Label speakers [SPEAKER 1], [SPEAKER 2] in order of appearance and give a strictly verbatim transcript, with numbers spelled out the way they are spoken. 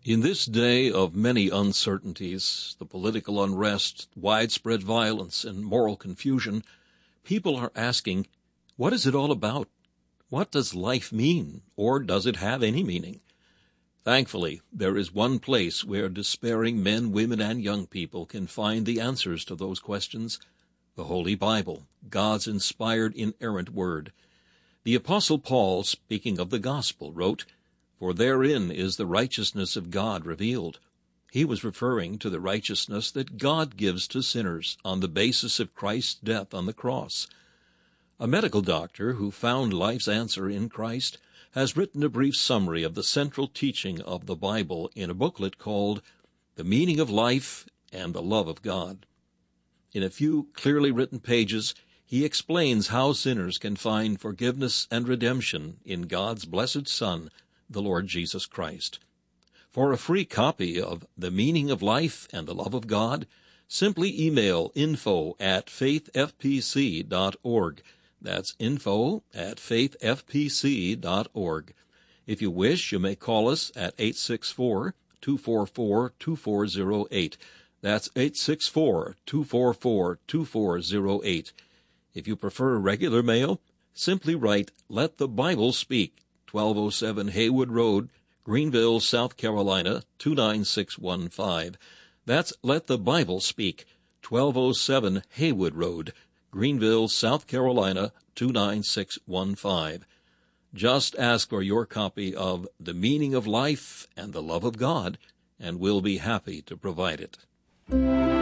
[SPEAKER 1] In this day of many uncertainties, the political unrest, widespread violence, and moral confusion, people are asking, what is it all about? What does life mean, or does it have any meaning? Thankfully, there is one place where despairing men, women, and young people can find the answers to those questions: the Holy Bible, God's inspired, inerrant word. The Apostle Paul, speaking of the gospel, wrote, "For therein is the righteousness of God revealed." He was referring to the righteousness that God gives to sinners on the basis of Christ's death on the cross. A medical doctor who found life's answer in Christ has written a brief summary of the central teaching of the Bible in a booklet called The Meaning of Life and the Love of God. In a few clearly written pages, he explains how sinners can find forgiveness and redemption in God's blessed Son, the Lord Jesus Christ. For a free copy of The Meaning of Life and the Love of God, simply email info at faith f p c dot org. That's info at faith f p c dot org. If you wish, you may call us at eight six four, two four four, two four zero eight. That's eight six four, two four four, two four zero eight. If you prefer regular mail, simply write Let the Bible Speak, twelve oh seven Haywood Road, Greenville, South Carolina, two nine six one five. That's Let the Bible Speak, twelve oh seven Haywood Road, Greenville, South Carolina, two nine six one five. Just ask for your copy of The Meaning of Life and the Love of God, and we'll be happy to provide it.